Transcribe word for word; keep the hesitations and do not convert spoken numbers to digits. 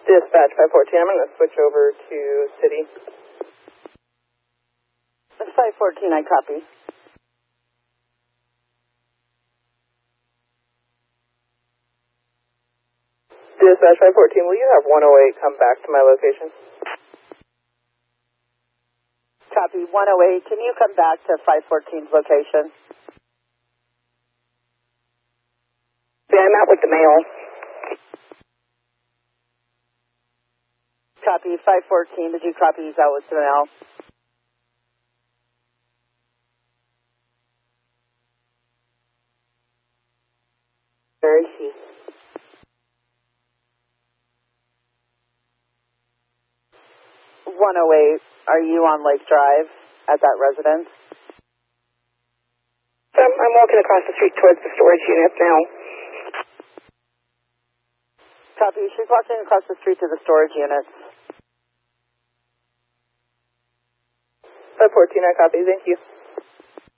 Dispatch five fourteen, I'm going to switch over to City. five fourteen, I copy. Dispatch five fourteen, will you have one oh eight come back to my location? Copy, one oh eight. Can you come back to five fourteen's location? Yeah, I'm out with the mail. Copy, five fourteen. Did you copy he's out with the mail? Where is he? one oh eight. Are you on Lake Drive at that residence? I'm, I'm walking across the street towards the storage unit now. Copy. She's walking across the street to the storage units. five fourteen, I copy. Thank you.